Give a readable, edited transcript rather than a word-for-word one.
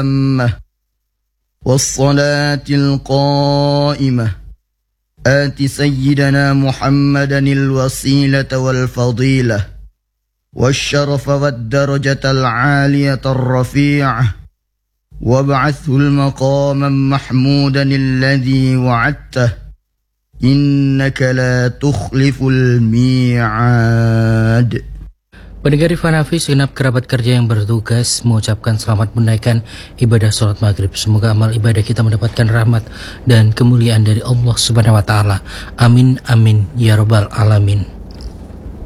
التامة والصلاة القائمة آت سيدنا محمدا الوسيلة والفضيلة والشرف والدرجة العالية الرفيعة وابعثه المقاما محمودا الذي وعدته إنك لا تخلف الميعاد. Pendengar Rifan Hafiz, segenap kerabat kerja yang bertugas mengucapkan selamat menunaikan ibadah sholat maghrib. Semoga amal ibadah kita mendapatkan rahmat dan kemuliaan dari Allah Subhanahu wa Ta'ala. Amin, amin, ya Rabbal Alamin.